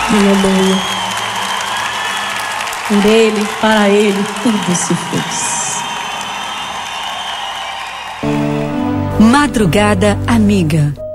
Aleluia. Por Ele, para Ele, tudo se fez. Madrugada Amiga.